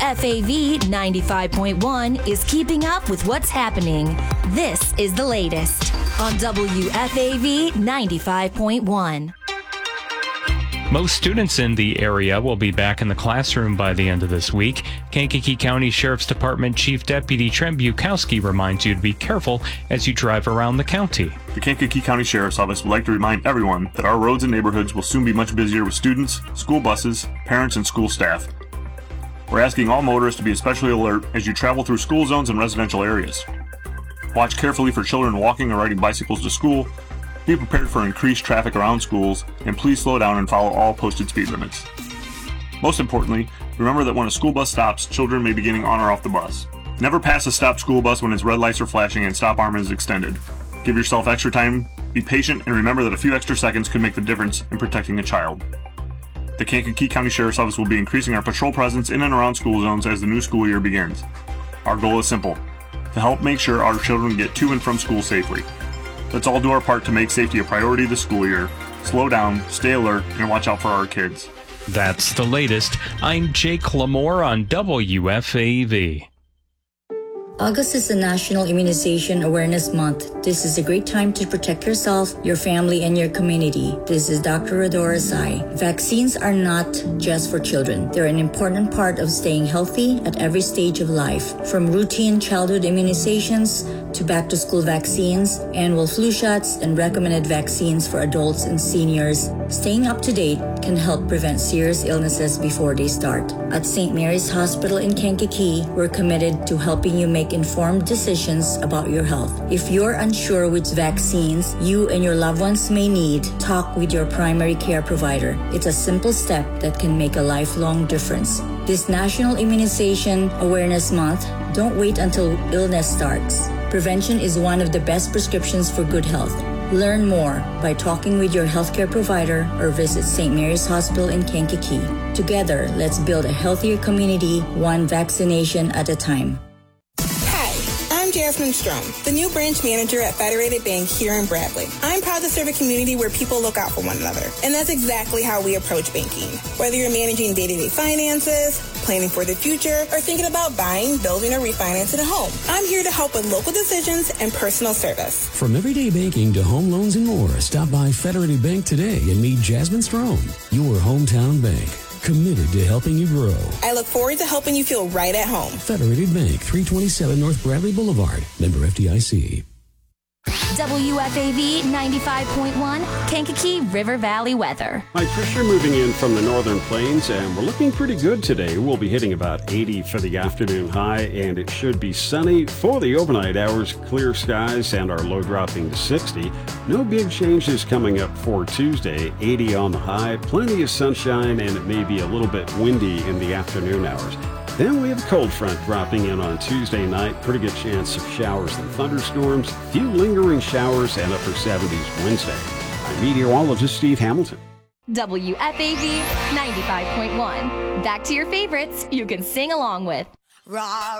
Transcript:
WFAV 95.1 is keeping up with what's happening. This is the latest on WFAV 95.1. Most students in the area will be back in the classroom by the end of this week. Kankakee County Sheriff's Department Chief Deputy Trent Bukowski reminds you to be careful as you drive around the county. The Kankakee County Sheriff's Office would like to remind everyone that our roads and neighborhoods will soon be much busier with students, school buses, parents, and school staff. We're asking all motorists to be especially alert as you travel through school zones and residential areas. Watch carefully for children walking or riding bicycles to school. Be prepared for increased traffic around schools, and please slow down and follow all posted speed limits. Most importantly, remember that when a school bus stops, children may be getting on or off the bus. Never pass a stopped school bus when its red lights are flashing and stop arm is extended. Give yourself extra time, be patient, and remember that a few extra seconds could make the difference in protecting a child. The Kankakee County Sheriff's Office will be increasing our patrol presence in and around school zones as the new school year begins. Our goal is simple: to help make sure our children get to and from school safely. Let's all do our part to make safety a priority this school year. Slow down, stay alert, and watch out for our kids. That's the latest. I'm Jake Lamore on WFAV. August is the National Immunization Awareness Month. This is a great time to protect yourself, your family, and your community. This is Dr. Rodora Sai. Vaccines are not just for children. They're an important part of staying healthy at every stage of life. From routine childhood immunizations to back-to-school vaccines, annual flu shots, and recommended vaccines for adults and seniors, staying up to date can help prevent serious illnesses before they start. At St. Mary's Hospital in Kankakee, we're committed to helping you make informed decisions about your health. If you're unsure which vaccines you and your loved ones may need, talk with your primary care provider. It's a simple step that can make a lifelong difference. This National Immunization Awareness Month, don't wait until illness starts. Prevention is one of the best prescriptions for good health. Learn more by talking with your healthcare provider or visit St. Mary's Hospital in Kankakee. Together, let's build a healthier community, one vaccination at a time. I'm Jasmine Strom, the new branch manager at Federated Bank here in Bradley. I'm proud to serve a community where people look out for one another, and that's exactly how we approach banking. Whether you're managing day-to-day finances, planning for the future, or thinking about buying, building, or refinancing a home, I'm here to help with local decisions and personal service. From everyday banking to home loans and more, stop by Federated Bank today and meet Jasmine Strom, your hometown bank. Committed to helping you grow. I look forward to helping you feel right at home. Federated Bank, 327 North Bradley Boulevard. Member FDIC. WFAV 95.1 Kankakee River Valley weather. Mike Fisher moving in from the northern plains, and we're looking pretty good today. We'll be hitting about 80 for the afternoon high, and it should be sunny for the overnight hours, clear skies, and our low dropping to 60. No big changes coming up for Tuesday. 80 on the high, plenty of sunshine, and it may be a little bit windy in the afternoon hours. Then we have a cold front dropping in on Tuesday night. Pretty good chance of showers and thunderstorms. A few lingering showers and upper 70s Wednesday. I'm meteorologist Steve Hamilton. WFAV 95.1. Back to your favorites you can sing along with.